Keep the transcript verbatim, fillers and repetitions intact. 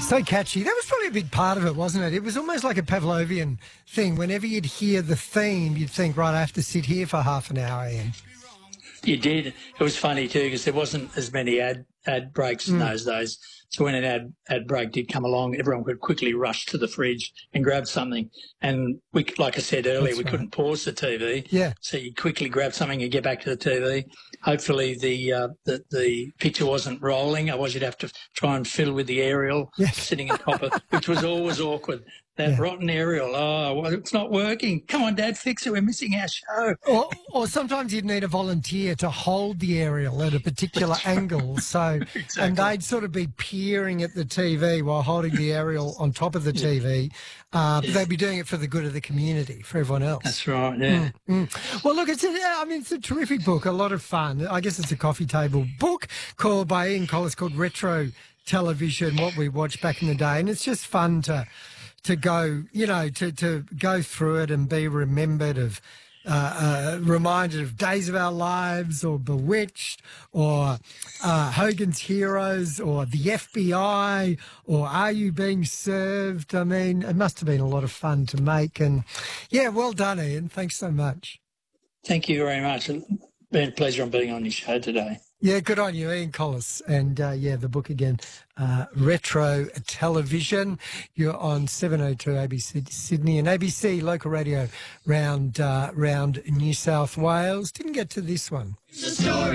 So catchy. That was probably a big part of it, wasn't it? It was almost like a Pavlovian thing. Whenever you'd hear the theme, you'd think, right, I have to sit here for half an hour. And you did. It was funny too because there wasn't as many ad ad breaks in mm. those days. So when an ad ad break did come along, everyone could quickly rush to the fridge and grab something. And we, like I said earlier, That's we right. couldn't pause the T V. Yeah. So you quickly grab something and get back to the T V. Hopefully the uh, the, the picture wasn't rolling. Otherwise you'd have to try and fiddle with the aerial yes. sitting on top of, which was always awkward. That yeah. rotten aerial. Oh, well, it's not working. Come on, Dad, fix it. We're missing our show. Or, or sometimes you'd need a volunteer to hold the aerial at a particular angle. So, exactly. And they'd sort of be peering at the T V while holding the aerial on top of the T V. Uh, but yeah. they'd be doing it for the good of the community, for everyone else. That's right, yeah. Mm, mm. Well, look, it's a, I mean, it's a terrific book, a lot of fun. I guess it's a coffee table book called by Ian Collis called Retro Television, What We Watched Back in the Day. And it's just fun to... to go, you know, to, to go through it and be remembered of, uh, uh, reminded of Days of Our Lives or Bewitched or uh, Hogan's Heroes or the F B I or Are You Being Served? I mean, it must have been a lot of fun to make. And, yeah, well done, Ian. Thanks so much. Thank you very much. It's been a pleasure on being on your show today. Yeah, good on you, Ian Collis. And, uh, yeah, the book again, uh, Retro Television. You're on seven oh two A B C Sydney and A B C local radio round, uh, round New South Wales. Didn't get to this one.